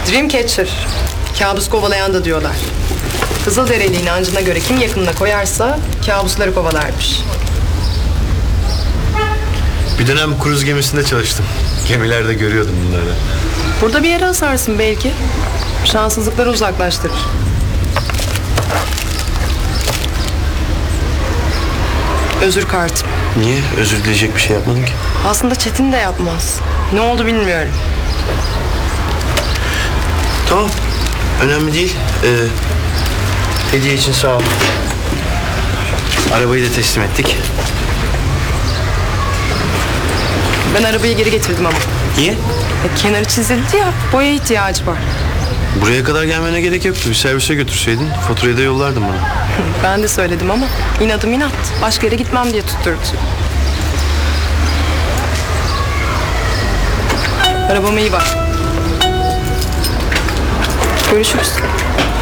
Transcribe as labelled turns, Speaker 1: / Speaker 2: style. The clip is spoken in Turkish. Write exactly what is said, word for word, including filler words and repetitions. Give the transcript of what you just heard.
Speaker 1: Dreamcatcher. Kabus kovalayan da diyorlar. Kızılderili inancına göre kim yakınına koyarsa kabusları kovalarmış.
Speaker 2: Bir dönem kruz gemisinde çalıştım. Gemilerde görüyordum bunları.
Speaker 1: Burada bir yere asarsın belki. Şanssızlıkları uzaklaştırır. Özür kartım.
Speaker 2: Niye? Özür dileyecek bir şey yapmadım ki.
Speaker 1: Aslında Çetin de yapmaz. Ne oldu bilmiyorum.
Speaker 2: Tamam. Önemli değil. Ee, hediye için sağ ol. Arabayı da teslim ettik.
Speaker 1: Ben arabayı geri getirdim ama.
Speaker 2: Niye?
Speaker 1: E, kenarı çizildi ya. Boya ihtiyacı var.
Speaker 2: Buraya kadar gelmene gerek yoktu. Bir servise götürseydin faturayı da yollardın bana.
Speaker 1: Ben de söyledim ama inadım inat. Başka yere gitmem diye tutturdu. Arabama iyi bak. Görüşürüz.